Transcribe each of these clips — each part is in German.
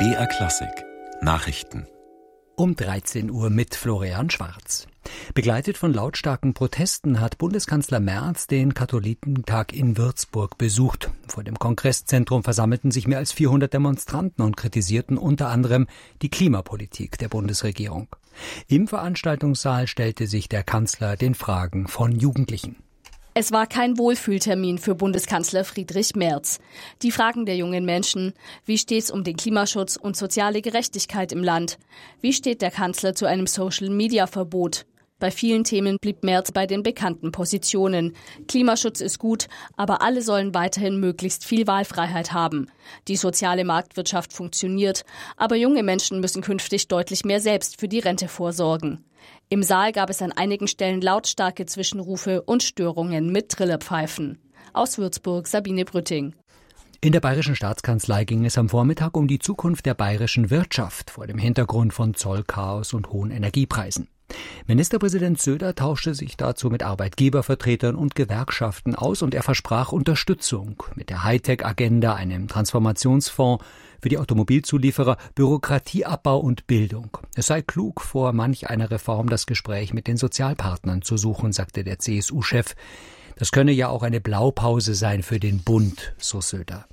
BR Klassik Nachrichten Um 13 Uhr mit Florian Schwarz. Begleitet von lautstarken Protesten hat Bundeskanzler Merz den Katholikentag in Würzburg besucht. Vor dem Kongresszentrum versammelten sich mehr als 400 Demonstranten und kritisierten unter anderem die Klimapolitik der Bundesregierung. Im Veranstaltungssaal stellte sich der Kanzler den Fragen von Jugendlichen. Es war kein Wohlfühltermin für Bundeskanzler Friedrich Merz. Die Fragen der jungen Menschen: Wie steht's um den Klimaschutz und soziale Gerechtigkeit im Land? Wie steht der Kanzler zu einem Social-Media-Verbot? Bei vielen Themen blieb Merz bei den bekannten Positionen. Klimaschutz ist gut, aber alle sollen weiterhin möglichst viel Wahlfreiheit haben. Die soziale Marktwirtschaft funktioniert, aber junge Menschen müssen künftig deutlich mehr selbst für die Rente vorsorgen. Im Saal gab es an einigen Stellen lautstarke Zwischenrufe und Störungen mit Trillerpfeifen. Aus Würzburg, Sabine Brütting. In der Bayerischen Staatskanzlei ging es am Vormittag um die Zukunft der bayerischen Wirtschaft vor dem Hintergrund von Zollchaos und hohen Energiepreisen. Ministerpräsident Söder tauschte sich dazu mit Arbeitgebervertretern und Gewerkschaften aus und er versprach Unterstützung mit der Hightech-Agenda, einem Transformationsfonds für die Automobilzulieferer, Bürokratieabbau und Bildung. Es sei klug, vor manch einer Reform das Gespräch mit den Sozialpartnern zu suchen, sagte der CSU-Chef. Das könne ja auch eine Blaupause sein für den Bund, so Söder.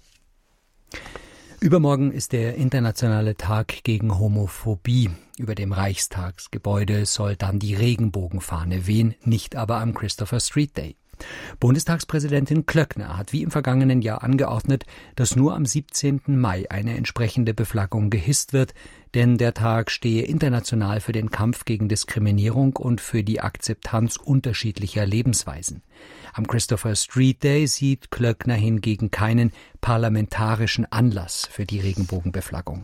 Übermorgen ist der internationale Tag gegen Homophobie. Über dem Reichstagsgebäude soll dann die Regenbogenfahne wehen, nicht aber am Christopher Street Day. Bundestagspräsidentin Klöckner hat wie im vergangenen Jahr angeordnet, dass nur am 17. Mai eine entsprechende Beflaggung gehisst wird, denn der Tag stehe international für den Kampf gegen Diskriminierung und für die Akzeptanz unterschiedlicher Lebensweisen. Am Christopher Street Day sieht Klöckner hingegen keinen parlamentarischen Anlass für die Regenbogenbeflaggung.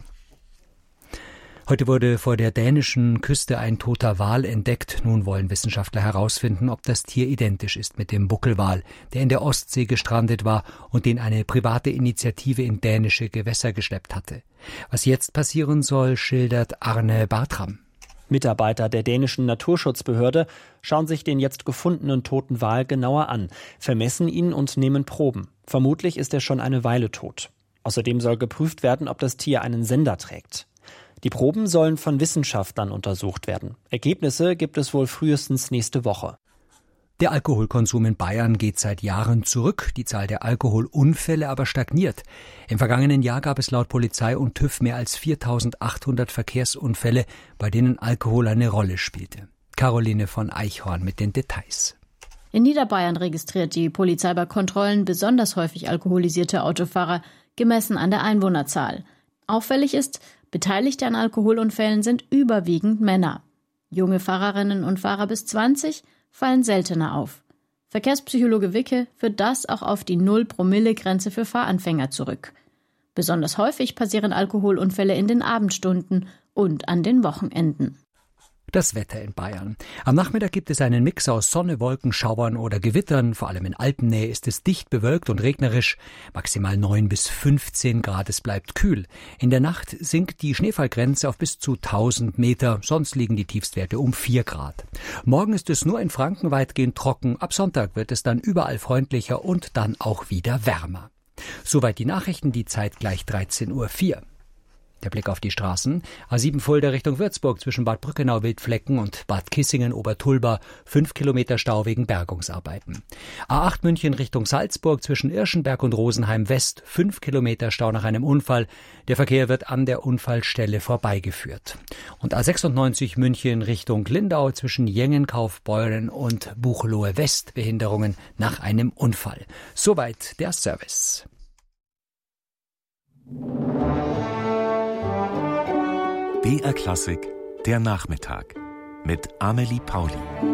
Heute wurde vor der dänischen Küste ein toter Wal entdeckt. Nun wollen Wissenschaftler herausfinden, ob das Tier identisch ist mit dem Buckelwal, der in der Ostsee gestrandet war und den eine private Initiative in dänische Gewässer geschleppt hatte. Was jetzt passieren soll, schildert Arne Bartram. Mitarbeiter der dänischen Naturschutzbehörde schauen sich den jetzt gefundenen toten Wal genauer an, vermessen ihn und nehmen Proben. Vermutlich ist er schon eine Weile tot. Außerdem soll geprüft werden, ob das Tier einen Sender trägt. Die Proben sollen von Wissenschaftlern untersucht werden. Ergebnisse gibt es wohl frühestens nächste Woche. Der Alkoholkonsum in Bayern geht seit Jahren zurück, die Zahl der Alkoholunfälle aber stagniert. Im vergangenen Jahr gab es laut Polizei und TÜV mehr als 4.800 Verkehrsunfälle, bei denen Alkohol eine Rolle spielte. Caroline von Eichhorn mit den Details. In Niederbayern registriert die Polizei bei Kontrollen besonders häufig alkoholisierte Autofahrer, gemessen an der Einwohnerzahl. Auffällig ist, Beteiligte an Alkoholunfällen sind überwiegend Männer. Junge Fahrerinnen und Fahrer bis 20 fallen seltener auf. Verkehrspsychologe Wicke führt das auch auf die 0-Promille-Grenze für Fahranfänger zurück. Besonders häufig passieren Alkoholunfälle in den Abendstunden und an den Wochenenden. Das Wetter in Bayern. Am Nachmittag gibt es einen Mix aus Sonne, Wolken, Schauern oder Gewittern. Vor allem in Alpennähe ist es dicht bewölkt und regnerisch. Maximal 9 bis 15 Grad. Es bleibt kühl. In der Nacht sinkt die Schneefallgrenze auf bis zu 1000 Meter. Sonst liegen die Tiefstwerte um 4 Grad. Morgen ist es nur in Franken weitgehend trocken. Ab Sonntag wird es dann überall freundlicher und dann auch wieder wärmer. Soweit die Nachrichten, die Zeit gleich 13:04 Uhr. Der Blick auf die Straßen. A7 Fulda Richtung Würzburg zwischen Bad Brückenau-Wildflecken und Bad Kissingen-Obertulba 5 Kilometer Stau wegen Bergungsarbeiten. A8 München Richtung Salzburg zwischen Irschenberg und Rosenheim West 5 Kilometer Stau nach einem Unfall. Der Verkehr wird an der Unfallstelle vorbeigeführt. Und A96 München Richtung Lindau zwischen Jengen, Kaufbeuren und Buchloe West Behinderungen nach einem Unfall. Soweit der Service. BR Klassik, der Nachmittag mit Amelie Pauli.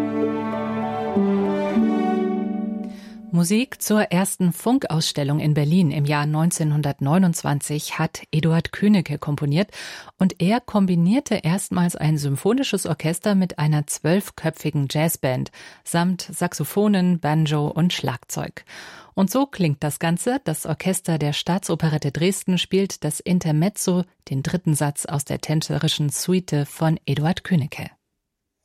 Musik zur ersten Funkausstellung in Berlin im Jahr 1929 hat Eduard Königke komponiert und er kombinierte erstmals ein symphonisches Orchester mit einer 12-köpfigen Jazzband samt Saxophonen, Banjo und Schlagzeug. Und so klingt das Ganze. Das Orchester der Staatsoperette Dresden spielt das Intermezzo, den dritten Satz aus der tänzerischen Suite von Eduard Königke.